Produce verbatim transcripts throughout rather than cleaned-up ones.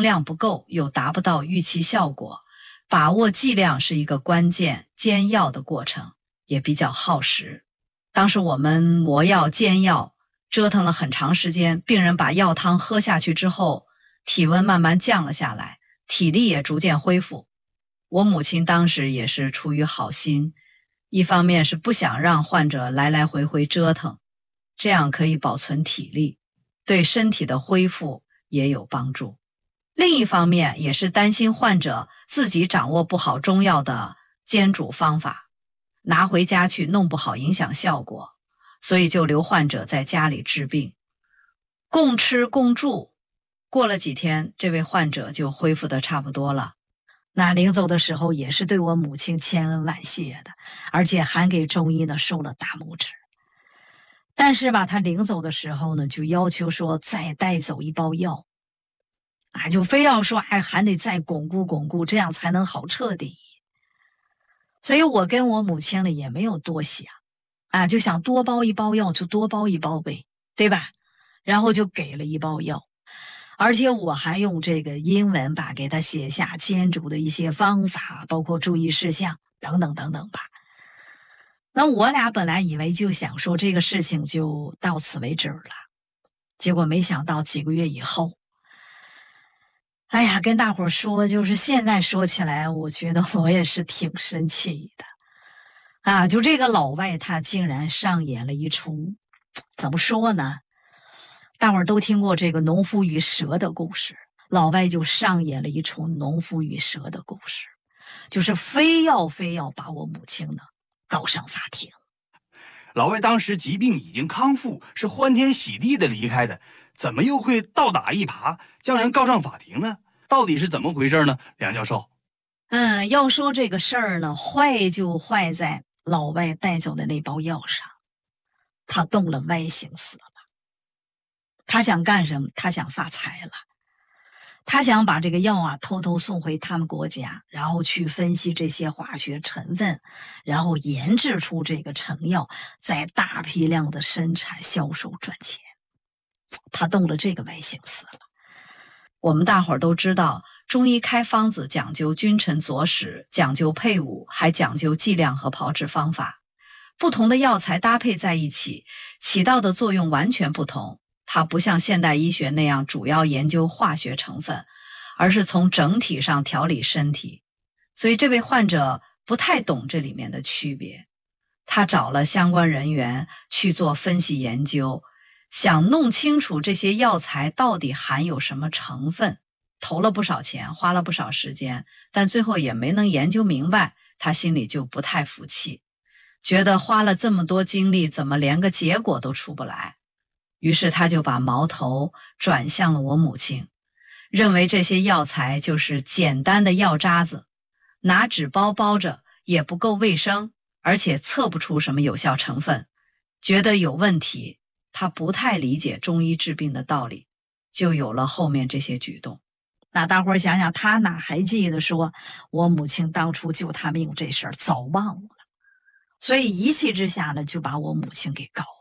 量不够，又达不到预期效果，把握剂量是一个关键，煎药的过程也比较耗时。当时我们磨药煎药折腾了很长时间，病人把药汤喝下去之后，体温慢慢降了下来，体力也逐渐恢复。我母亲当时也是出于好心，一方面是不想让患者来来回回折腾，这样可以保存体力，对身体的恢复也有帮助。另一方面也是担心患者自己掌握不好中药的煎煮方法，拿回家去弄不好影响效果，所以就留患者在家里治病，共吃共住。过了几天，这位患者就恢复得差不多了。那临走的时候也是对我母亲千恩万谢的，而且还给中医呢竖了大拇指。但是吧，他临走的时候呢，就要求说再带走一包药，啊，就非要说哎，还得再巩固巩固，这样才能好彻底。所以我跟我母亲呢也没有多想，啊，就想多包一包药就多包一包呗，对吧？然后就给了一包药。而且我还用这个英文吧给他写下煎煮的一些方法，包括注意事项等等等等吧。那我俩本来以为就想说这个事情就到此为止了，结果没想到几个月以后，哎呀，跟大伙儿说，就是现在说起来，我觉得我也是挺生气的啊！就这个老外他竟然上演了一出，怎么说呢？大伙儿都听过这个农夫与蛇的故事，老外就上演了一出农夫与蛇的故事，就是非要非要把我母亲呢告上法庭。 老外当时疾病已经康复，是欢天喜地的离开的，怎么又会倒打一耙，将人告上法庭呢？到底是怎么回事呢？梁教授。 嗯，要说这个事儿呢，坏就坏在老外带走的那包药上，他动了歪心思了。他想干什么？他想发财了。他想把这个药啊偷偷送回他们国家，然后去分析这些化学成分，然后研制出这个成药，再大批量的生产销售赚钱。他动了这个歪心思了。我们大伙儿都知道，中医开方子讲究君臣佐使，讲究配伍，还讲究剂量和炮制方法。不同的药材搭配在一起，起到的作用完全不同。它不像现代医学那样主要研究化学成分，而是从整体上调理身体。所以这位患者不太懂这里面的区别，他找了相关人员去做分析研究，想弄清楚这些药材到底含有什么成分，投了不少钱，花了不少时间，但最后也没能研究明白，他心里就不太服气，觉得花了这么多精力，怎么连个结果都出不来。于是他就把矛头转向了我母亲，认为这些药材就是简单的药渣子，拿纸包包着也不够卫生，而且测不出什么有效成分，觉得有问题。他不太理解中医治病的道理，就有了后面这些举动。那大伙儿想想，他哪还记得说我母亲当初救他命这事儿，早忘了。所以一气之下呢，就把我母亲给告了。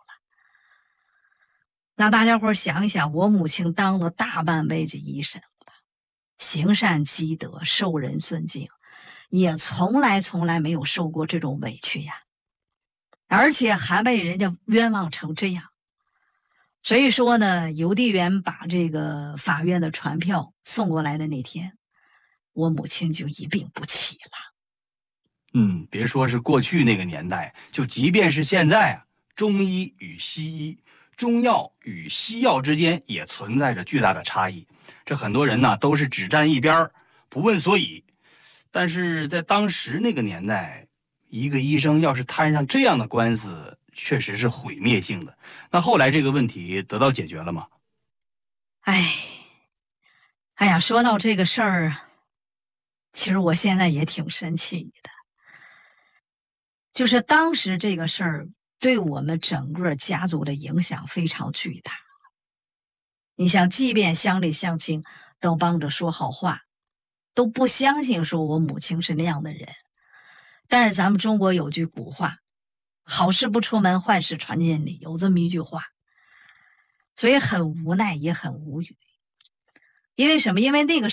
那大家伙想一想，我母亲当了大半辈子医生了，行善积德，受人尊敬，也从来从来没有受过这种委屈呀，而且还被人家冤枉成这样。所以说呢，邮递员把这个法院的传票送过来的那天，我母亲就一病不起了。 嗯，别说是过去那个年代，就即便是现在啊，中医与西医，中药与西药之间也存在着巨大的差异。这很多人呢都是只站一边，不问所以。但是在当时那个年代，一个医生要是摊上这样的官司，确实是毁灭性的。那后来这个问题得到解决了吗？ 哎，哎呀，说到这个事儿，其实我现在也挺生气的。就是当时这个事儿对我们整个家族的影响非常巨大。你想，即便乡里乡亲都帮着说好话，都不相信说我母亲是那样的人。但是咱们中国有句古话，好事不出门，坏事传千里，有这么一句话。所以很无奈，也很无语。因为什么？因为那个